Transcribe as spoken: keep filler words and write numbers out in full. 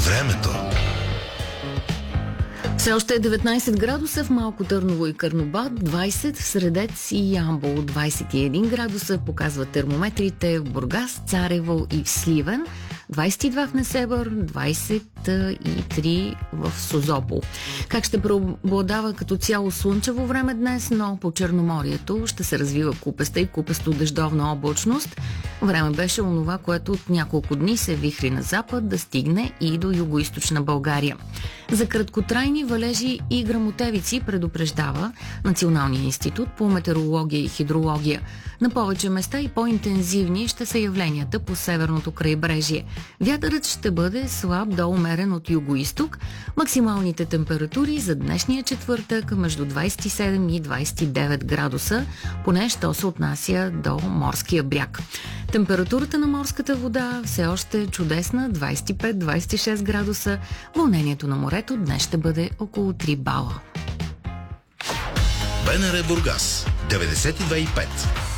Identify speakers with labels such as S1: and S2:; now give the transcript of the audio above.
S1: Времето.
S2: Все още е деветнайсет градуса в Малко Търново и Карнобат, двайсет в Средец и Ямбол, двайсет и един градуса показват термометрите в Бургас, Царево и в Сливен, двайсет и два в Несебър, двайсет и три в Созопол. Как ще преобладава като цяло слънчево време днес, но по Черноморието ще се развива купеста и купесто дъждовна облачност. Време беше онова, което от няколко дни се вихри на запад да стигне и до югоизточна България. За краткотрайни валежи и гръмотевици предупреждава Националния институт по метеорология и хидрология. На повече места и по-интензивни ще са явленията по северното крайбрежие. Вятърът ще бъде слаб до умерен от югоизток. Максималните температури за днешния четвъртък между двайсет и седем и двайсет и девет градуса, поне що се отнася до морския бряг. Температурата на морската вода все още е чудесна, двайсет и пет до двайсет и шест градуса. Вълнението на морето днес ще бъде около три бала.
S1: БНР Бургас деветдесет и две и пет.